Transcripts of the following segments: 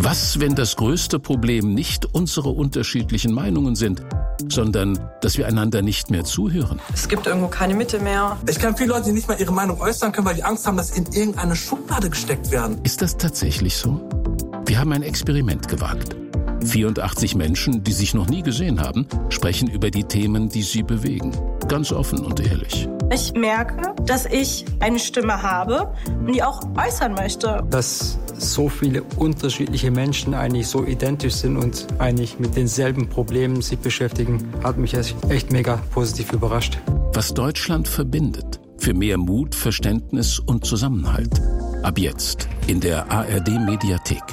Was, wenn das größte Problem nicht unsere unterschiedlichen Meinungen sind, sondern dass wir einander nicht mehr zuhören? Es gibt irgendwo keine Mitte mehr. Ich kenne viele Leute, die nicht mal ihre Meinung äußern können, weil die Angst haben, dass sie in irgendeine Schublade gesteckt werden. Ist das tatsächlich so? Wir haben ein Experiment gewagt. 84 Menschen, die sich noch nie gesehen haben, sprechen über die Themen, die sie bewegen. Ganz offen und ehrlich. Ich merke, dass ich eine Stimme habe und die auch äußern möchte. Dass so viele unterschiedliche Menschen eigentlich so identisch sind und eigentlich mit denselben Problemen sich beschäftigen, hat mich echt mega positiv überrascht. Was Deutschland verbindet. Für mehr Mut, Verständnis und Zusammenhalt. Ab jetzt in der ARD-Mediathek.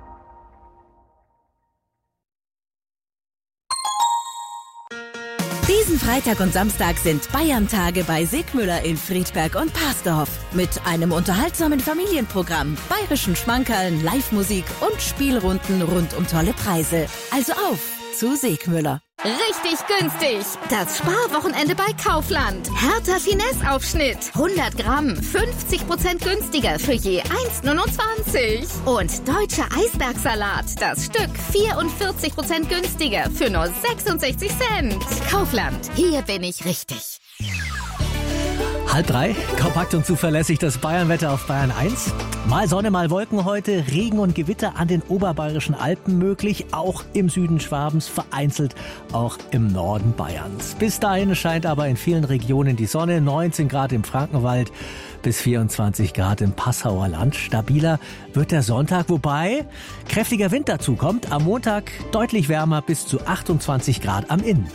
Diesen Freitag und Samstag sind Bayern-Tage bei Segmüller in Friedberg und Parsdorf. Mit einem unterhaltsamen Familienprogramm, bayerischen Schmankerln, Live-Musik und Spielrunden rund um tolle Preise. Also auf zu Segmüller. Richtig günstig. Das Sparwochenende bei Kaufland. Hertha Finesse-Aufschnitt. 100 Gramm. 50% günstiger für je 1,29. Und deutscher Eisbergsalat. Das Stück 44% günstiger für nur 66 Cent. Kaufland. Hier bin ich richtig. 2:30, kompakt und zuverlässig das Bayernwetter auf Bayern 1. Mal Sonne, mal Wolken heute, Regen und Gewitter an den oberbayerischen Alpen möglich, auch im Süden Schwabens, vereinzelt auch im Norden Bayerns. Bis dahin scheint aber in vielen Regionen die Sonne, 19 Grad im Frankenwald bis 24 Grad im Passauer Land. Stabiler wird der Sonntag, wobei kräftiger Wind dazu kommt. Am Montag deutlich wärmer bis zu 28 Grad am Inn.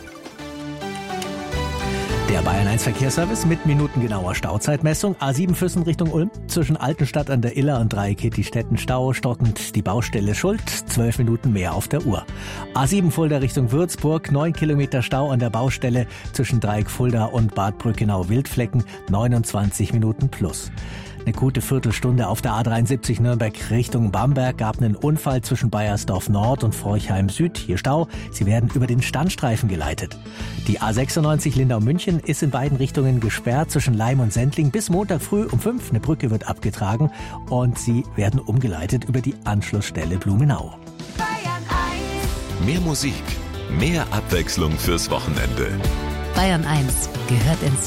Der Bayern 1 Verkehrsservice mit minutengenauer Stauzeitmessung. A7 Füssen Richtung Ulm. Zwischen Altenstadt an der Iller und Dreieck-Hittistetten Stau. Stockend die Baustelle Schuld. 12 Minuten mehr auf der Uhr. A7 Fulda Richtung Würzburg. 9 Kilometer Stau an der Baustelle zwischen Dreieck Fulda und Bad Brückenau-Wildflecken. 29 Minuten plus. Eine gute Viertelstunde auf der A73 Nürnberg Richtung Bamberg gab einen Unfall zwischen Baiersdorf Nord und Forchheim Süd. Hier Stau. Sie werden über den Standstreifen geleitet. Die A96 Lindau-München ist in beiden Richtungen gesperrt zwischen Leim und Sendling bis Montag früh um 5. Eine Brücke wird abgetragen und sie werden umgeleitet über die Anschlussstelle Blumenau. Bayern 1. Mehr Musik, mehr Abwechslung fürs Wochenende. Bayern 1 gehört ins